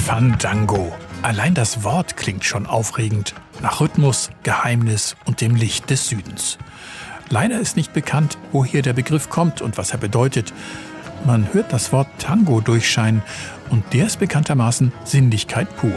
Fandango. Allein das Wort klingt schon aufregend. Nach Rhythmus, Geheimnis und dem Licht des Südens. Leider ist nicht bekannt, woher der Begriff kommt und was er bedeutet. Man hört das Wort Tango durchscheinen und der ist bekanntermaßen Sinnlichkeit pur.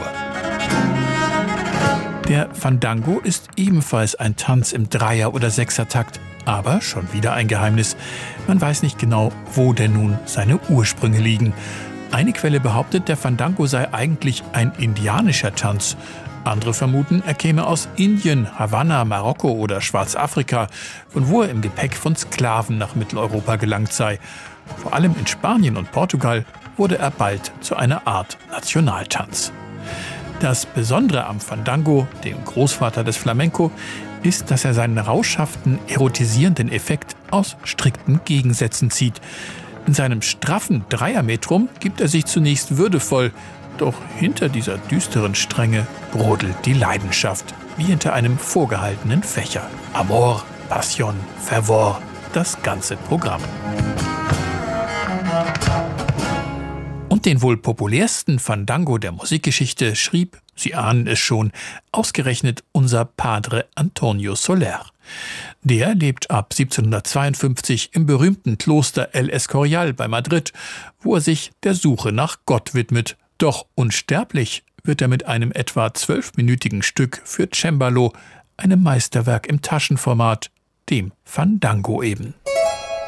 Der Fandango ist ebenfalls ein Tanz im Dreier- oder Sechsertakt, aber schon wieder ein Geheimnis. Man weiß nicht genau, wo denn nun seine Ursprünge liegen. Eine Quelle behauptet, der Fandango sei eigentlich ein indianischer Tanz. Andere vermuten, er käme aus Indien, Havanna, Marokko oder Schwarzafrika, von wo er im Gepäck von Sklaven nach Mitteleuropa gelangt sei. Vor allem in Spanien und Portugal wurde er bald zu einer Art Nationaltanz. Das Besondere am Fandango, dem Großvater des Flamenco, ist, dass er seinen rauschhaften, erotisierenden Effekt aus strikten Gegensätzen zieht. In seinem straffen Dreiermetrum gibt er sich zunächst würdevoll, doch hinter dieser düsteren Strenge brodelt die Leidenschaft, wie hinter einem vorgehaltenen Fächer. Amor, Passion, Fervor, das ganze Programm. Und den wohl populärsten Fandango der Musikgeschichte schrieb, Sie ahnen es schon, ausgerechnet unser Padre Antonio Soler. Der lebt ab 1752 im berühmten Kloster El Escorial bei Madrid, wo er sich der Suche nach Gott widmet. Doch unsterblich wird er mit einem etwa 12-minütigen Stück für Cembalo, einem Meisterwerk im Taschenformat, dem Fandango eben.